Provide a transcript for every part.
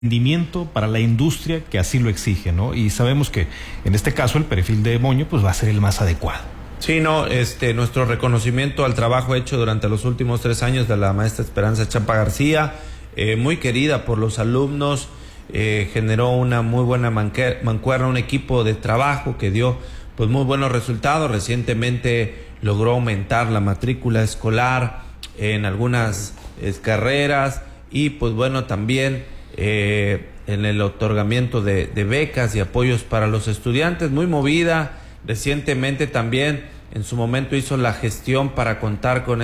rendimiento para la industria que así lo exige, ¿no? Y sabemos que en este caso el perfil de Moño pues va a ser el más adecuado. Sí, no, nuestro reconocimiento al trabajo hecho durante los últimos 3 años de la maestra Esperanza Chapa García, muy querida por los alumnos, generó una muy buena mancuerna, un equipo de trabajo que dio pues muy buenos resultados. Recientemente logró aumentar la matrícula escolar en algunas carreras y pues bueno, también en el otorgamiento de becas y apoyos para los estudiantes, muy movida. Recientemente también en su momento hizo la gestión para contar con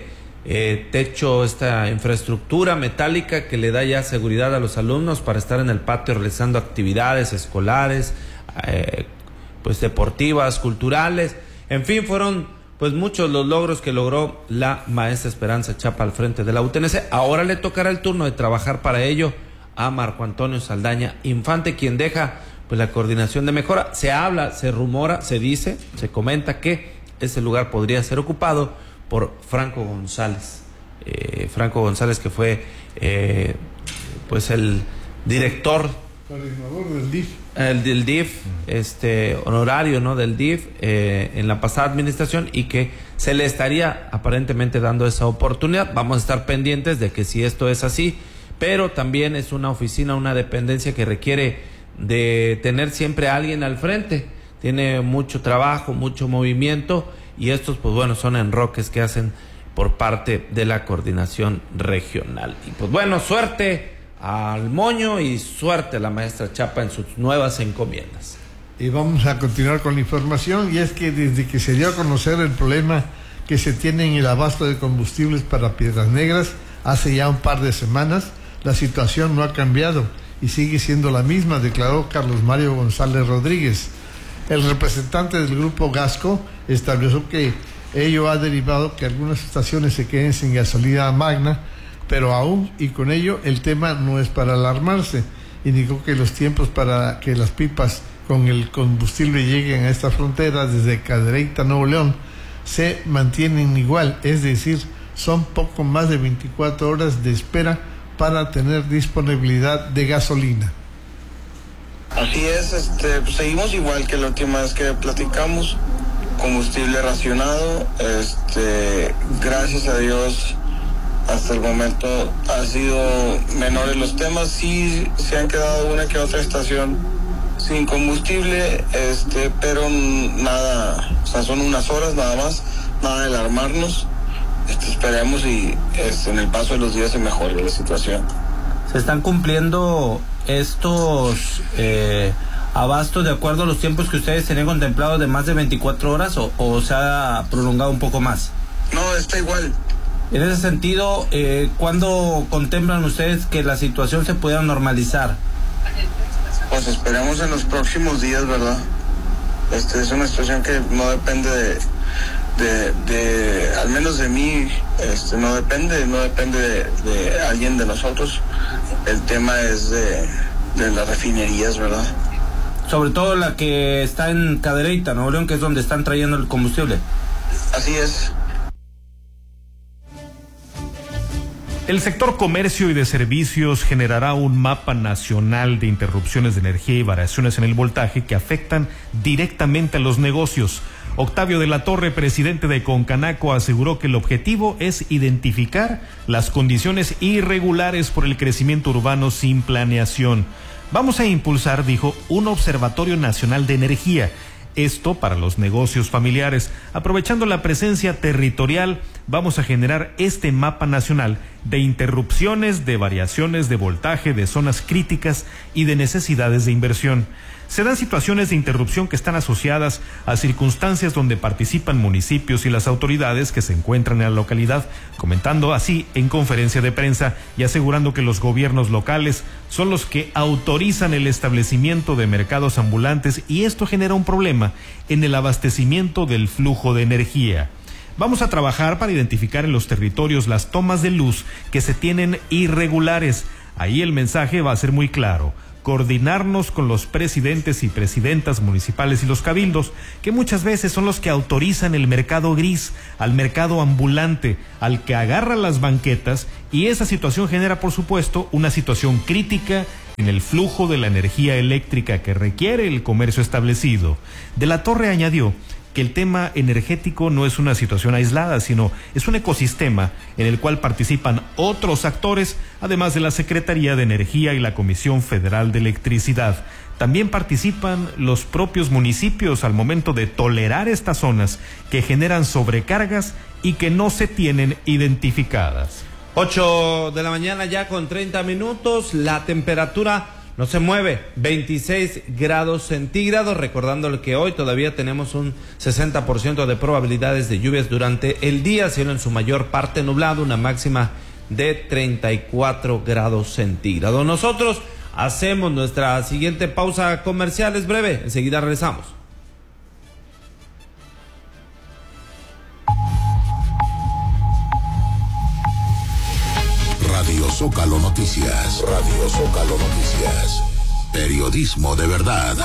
techo, esta infraestructura metálica que le da ya seguridad a los alumnos para estar en el patio realizando actividades escolares, pues deportivas, culturales. En fin, fueron pues muchos los logros que logró la maestra Esperanza Chapa al frente de la UTNC. Ahora le tocará el turno de trabajar para ello a Marco Antonio Saldaña Infante, quien deja pues la coordinación de mejora. Se habla, se rumora, se dice, se comenta que ese lugar podría ser ocupado por Franco González. Franco González, que fue pues el director, coordinador del DIF. Del DIF, honorario, ¿no? Del DIF en la pasada administración, y que se le estaría aparentemente dando esa oportunidad. Vamos a estar pendientes de que si esto es así, pero también es una oficina, una dependencia que requiere de tener siempre a alguien al frente. Tiene mucho trabajo, mucho movimiento, y estos pues bueno son enroques que hacen por parte de la coordinación regional. Y pues bueno, suerte al Moño y suerte a la maestra Chapa en sus nuevas encomiendas. Y vamos a continuar con la información, y es que desde que se dio a conocer el problema que se tiene en el abasto de combustibles para Piedras Negras hace ya un par de semanas, la situación no ha cambiado y sigue siendo la misma, declaró Carlos Mario González Rodríguez. El representante del grupo Gasco estableció que ello ha derivado que algunas estaciones se queden sin gasolina magna, pero aún y con ello el tema no es para alarmarse. Indicó que los tiempos para que las pipas con el combustible lleguen a esta frontera desde Cadereyta, Nuevo León, se mantienen igual, es decir, son poco más de 24 horas de espera para tener disponibilidad de gasolina. Así es, pues seguimos igual que la última vez que platicamos, combustible racionado, gracias a Dios hasta el momento han sido menores los temas. Sí se han quedado una que otra estación sin combustible, pero nada, o sea, son unas horas nada más, nada de alarmarnos. Esperemos y en el paso de los días se mejore la situación. ¿Se están cumpliendo estos abastos de acuerdo a los tiempos que ustedes tenían contemplados de más de 24 horas o se ha prolongado un poco más? No, está igual. En ese sentido, ¿cuándo contemplan ustedes que la situación se pueda normalizar? Pues esperemos en los próximos días, ¿verdad? Es una situación que no depende de al menos de mí, no depende de alguien de nosotros. El tema es de las refinerías, ¿verdad? Sobre todo la que está en Cadereyta, Nuevo León, que es donde están trayendo el combustible. Así es. El sector comercio y de servicios generará un mapa nacional de interrupciones de energía y variaciones en el voltaje que afectan directamente a los negocios. Octavio de la Torre, presidente de Concanaco, aseguró que el objetivo es identificar las condiciones irregulares por el crecimiento urbano sin planeación. Vamos a impulsar, dijo, un observatorio nacional de energía. Esto para los negocios familiares. Aprovechando la presencia territorial, vamos a generar este mapa nacional de interrupciones, de variaciones de voltaje, de zonas críticas y de necesidades de inversión. Se dan situaciones de interrupción que están asociadas a circunstancias donde participan municipios y las autoridades que se encuentran en la localidad, comentando así en conferencia de prensa y asegurando que los gobiernos locales son los que autorizan el establecimiento de mercados ambulantes y esto genera un problema en el abastecimiento del flujo de energía. Vamos a trabajar para identificar en los territorios las tomas de luz que se tienen irregulares. Ahí el mensaje va a ser muy claro. Coordinarnos con los presidentes y presidentas municipales y los cabildos, que muchas veces son los que autorizan el mercado gris, al mercado ambulante, al que agarra las banquetas, y esa situación genera, por supuesto, una situación crítica en el flujo de la energía eléctrica que requiere el comercio establecido. De la Torre añadió que el tema energético no es una situación aislada, sino es un ecosistema en el cual participan otros actores, además de la Secretaría de Energía y la Comisión Federal de Electricidad. También participan los propios municipios al momento de tolerar estas zonas que generan sobrecargas y que no se tienen identificadas. 8 de la mañana ya con 30 minutos, la temperatura no se mueve, 26 grados centígrados, recordándole que hoy todavía tenemos un 60% de probabilidades de lluvias durante el día, cielo en su mayor parte nublado, una máxima de 34 grados centígrados. Nosotros hacemos nuestra siguiente pausa comercial, es breve, enseguida regresamos. Radio Zócalo Noticias. Radio Zócalo Noticias. Periodismo de verdad.